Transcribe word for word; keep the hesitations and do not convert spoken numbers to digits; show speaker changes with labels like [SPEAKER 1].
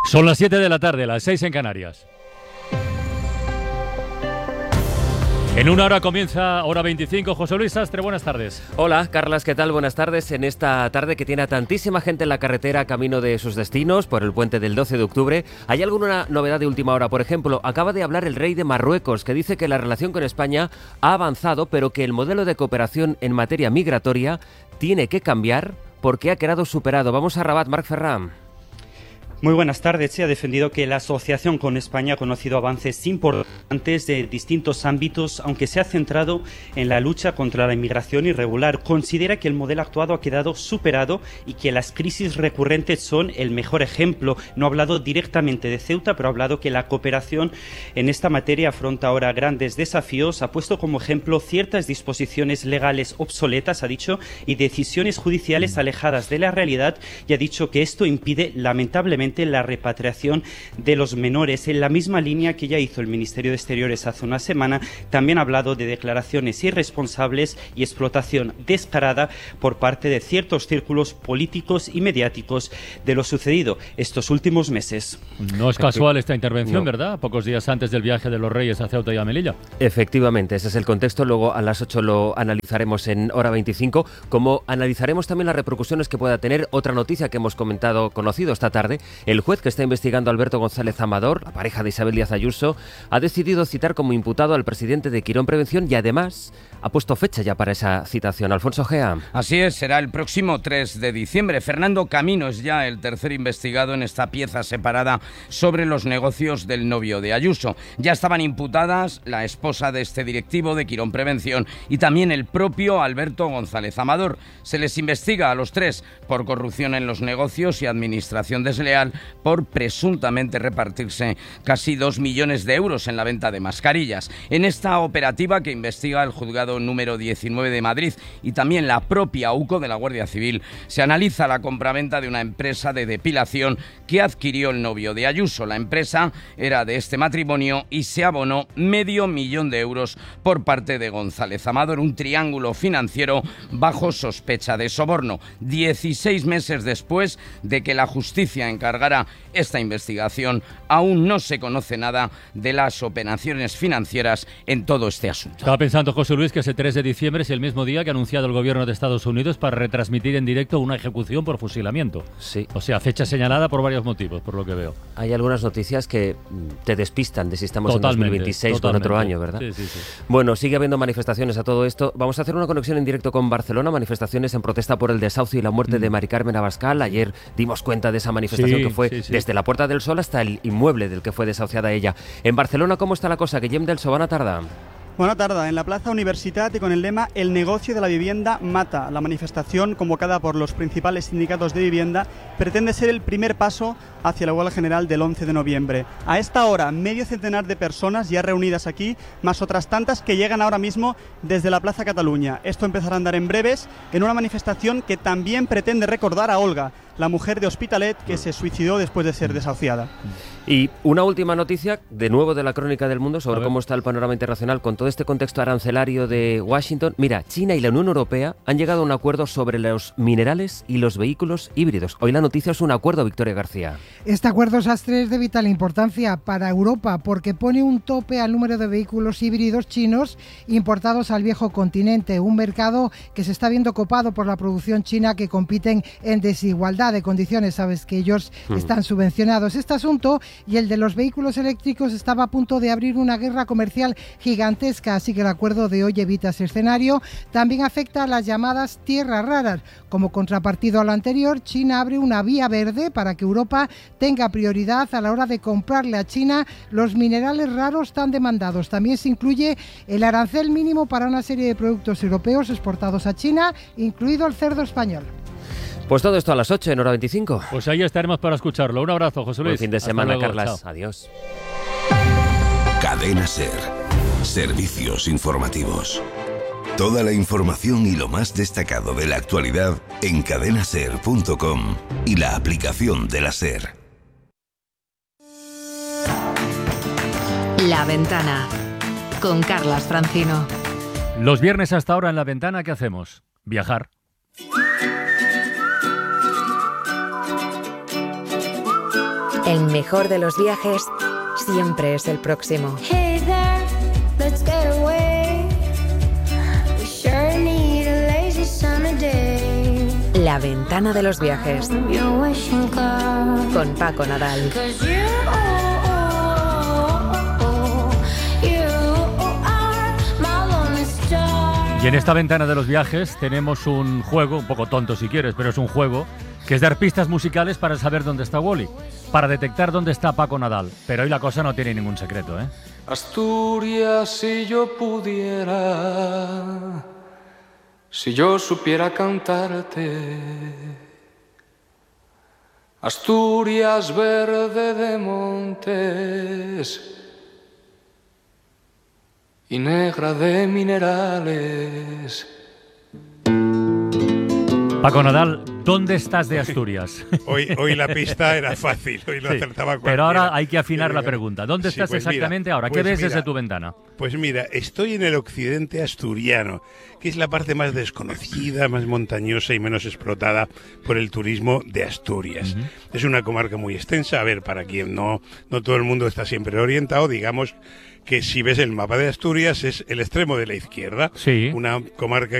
[SPEAKER 1] Son las siete de la tarde, las seis en Canarias. En una hora comienza Hora veinticinco. José Luis Sastre, buenas tardes.
[SPEAKER 2] Hola, Carlas, ¿qué tal? Buenas tardes. En esta tarde que tiene a tantísima gente en la carretera camino de sus destinos por el puente del doce de octubre, ¿hay alguna novedad de última hora? Por ejemplo, acaba de hablar el rey de Marruecos, que dice que la relación con España ha avanzado, pero que el modelo de cooperación en materia migratoria tiene que cambiar porque ha quedado superado. Vamos a Rabat, Marc Ferran.
[SPEAKER 3] Muy buenas tardes. Se ha defendido que la asociación con España ha conocido avances importantes de distintos ámbitos, aunque se ha centrado en la lucha contra la inmigración irregular. Considera que el modelo actuado ha quedado superado y que las crisis recurrentes son el mejor ejemplo. No ha hablado directamente de Ceuta, pero ha hablado que la cooperación en esta materia afronta ahora grandes desafíos. Ha puesto como ejemplo ciertas disposiciones legales obsoletas, ha dicho, y decisiones judiciales alejadas de la realidad, y ha dicho que esto impide lamentablemente la repatriación de los menores. En la misma línea que ya hizo el Ministerio de Exteriores hace una semana, también ha hablado de declaraciones irresponsables y explotación descarada por parte de ciertos círculos políticos y mediáticos de lo sucedido estos últimos meses.
[SPEAKER 1] No es casual esta intervención,
[SPEAKER 2] no.
[SPEAKER 1] ¿verdad? Pocos días antes del viaje de los Reyes a Ceuta y a Melilla.
[SPEAKER 2] Efectivamente, ese es el contexto. Luego a las ocho lo analizaremos en Hora veinticinco, como analizaremos también las repercusiones que pueda tener otra noticia que hemos comentado, conocido esta tarde. El juez que está investigando a Alberto González Amador, la pareja de Isabel Díaz Ayuso, ha decidido citar como imputado al presidente de Quirón Prevención y además ha puesto fecha ya para esa citación. Alfonso Gea.
[SPEAKER 4] Así es, será el próximo tres de diciembre. Fernando Camino es ya el tercer investigado en esta pieza separada sobre los negocios del novio de Ayuso. Ya estaban imputadas la esposa de este directivo de Quirón Prevención y también el propio Alberto González Amador. Se les investiga a los tres por corrupción en los negocios y administración desleal, por presuntamente repartirse casi dos millones de euros en la venta de mascarillas. En esta operativa que investiga el juzgado número diecinueve de Madrid y también la propia UCO de la Guardia Civil, se analiza la compraventa de una empresa de depilación que adquirió el novio de Ayuso. La empresa era de este matrimonio y se abonó medio millón de euros por parte de González Amador, un triángulo financiero bajo sospecha de soborno. dieciséis meses después de que la justicia encargara esta investigación, aún no se conoce nada de las operaciones financieras en todo este asunto.
[SPEAKER 1] Estaba pensando, José Luis, que ese tres de diciembre es el mismo día que ha anunciado el gobierno de Estados Unidos para retransmitir en directo una ejecución por fusilamiento.
[SPEAKER 2] Sí.
[SPEAKER 1] O sea, fecha señalada por varios motivos, por lo que veo.
[SPEAKER 2] Hay algunas noticias que te despistan de si estamos
[SPEAKER 1] Totalmente,
[SPEAKER 2] en dos mil veintiséis
[SPEAKER 1] totalmente.
[SPEAKER 2] o en otro año, ¿verdad?
[SPEAKER 1] Sí, sí, sí.
[SPEAKER 2] Bueno, sigue habiendo manifestaciones a todo esto. Vamos a hacer una conexión en directo con Barcelona, manifestaciones en protesta por el desahucio y la muerte mm. de Mari Carmen Abascal. Ayer dimos cuenta de esa manifestación
[SPEAKER 1] sí,
[SPEAKER 2] que fue
[SPEAKER 1] sí, sí.
[SPEAKER 2] desde la Puerta del Sol hasta el inmueble del que fue desahuciada ella. En Barcelona, ¿cómo está la cosa? Guillem del So, bona tarda.
[SPEAKER 5] Buena tarde. En la Plaza Universitat y con el lema El negocio de la vivienda mata. La manifestación, convocada por los principales sindicatos de vivienda, pretende ser el primer paso hacia la huelga general del once de noviembre. A esta hora, medio centenar de personas ya reunidas aquí, más otras tantas que llegan ahora mismo desde la Plaza Cataluña. Esto empezará a andar en breves en una manifestación que también pretende recordar a Olga, la mujer de Hospitalet que se suicidó después de ser desahuciada.
[SPEAKER 2] Y una última noticia, de nuevo de la Crónica del Mundo, sobre cómo está el panorama internacional con todo este contexto arancelario de Washington. Mira, China y la Unión Europea han llegado a un acuerdo sobre los minerales y los vehículos híbridos. Hoy la noticia es un acuerdo, Victoria García.
[SPEAKER 6] Este acuerdo, Sastre, es de vital importancia para Europa porque pone un tope al número de vehículos híbridos chinos importados al viejo continente, un mercado que se está viendo copado por la producción china, que compiten en desigualdad de condiciones. Sabes que ellos mm. están subvencionados. Este asunto y el de los vehículos eléctricos estaba a punto de abrir una guerra comercial gigantesca, así que el acuerdo de hoy evita ese escenario. También afecta a las llamadas tierras raras. Como contrapartido a lo anterior, China abre una vía verde para que Europa tenga prioridad a la hora de comprarle a China los minerales raros tan demandados. También se incluye el arancel mínimo para una serie de productos europeos exportados a China, incluido el cerdo español.
[SPEAKER 2] Pues todo esto a las ocho en Hora veinticinco.
[SPEAKER 1] Pues ahí estaremos para escucharlo. Un abrazo, José Luis.
[SPEAKER 2] Buen fin de semana,
[SPEAKER 1] luego,
[SPEAKER 2] Carlas.
[SPEAKER 1] chao.
[SPEAKER 2] Adiós.
[SPEAKER 7] Cadena SER. Servicios informativos. Toda la información y lo más destacado de la actualidad en cadena ser punto com y la aplicación de la SER.
[SPEAKER 8] La Ventana, con Carlas Francino.
[SPEAKER 1] Los viernes hasta ahora en La Ventana, ¿qué hacemos? Viajar.
[SPEAKER 8] El mejor de los viajes siempre es el próximo.
[SPEAKER 9] Hey there, let's get away. We sure need a lazy summer day.
[SPEAKER 8] La ventana de los viajes.
[SPEAKER 9] Your wishing card.
[SPEAKER 8] Con Paco Nadal.
[SPEAKER 9] 'Cause you, you are my lonely star.
[SPEAKER 1] Y en esta ventana de los viajes tenemos un juego, un poco tonto si quieres, pero es un juego, que es dar pistas musicales para saber dónde está Wally, para detectar dónde está Paco Nadal. Pero hoy la cosa no tiene ningún secreto, ¿eh?
[SPEAKER 10] Asturias, si yo pudiera, si yo supiera cantarte. Asturias, verde de montes y negra de minerales.
[SPEAKER 1] Paco Nadal, ¿dónde estás de Asturias?
[SPEAKER 11] Hoy, hoy la pista era fácil, hoy lo
[SPEAKER 1] Sí,
[SPEAKER 11] acertaba cualquiera.
[SPEAKER 1] pero ahora hay que afinar la pregunta. ¿Dónde
[SPEAKER 11] Sí,
[SPEAKER 1] estás
[SPEAKER 11] pues
[SPEAKER 1] exactamente
[SPEAKER 11] mira,
[SPEAKER 1] ahora? ¿Qué
[SPEAKER 11] pues
[SPEAKER 1] ves
[SPEAKER 11] mira,
[SPEAKER 1] desde tu ventana?
[SPEAKER 11] Pues mira, estoy en el occidente asturiano, que es la parte más desconocida, más montañosa y menos explotada por el turismo de Asturias. Uh-huh. Es una comarca muy extensa. A ver, para quien no, no todo el mundo está siempre orientado, digamos que si ves el mapa de Asturias es el extremo de la izquierda,
[SPEAKER 1] sí.
[SPEAKER 11] Una comarca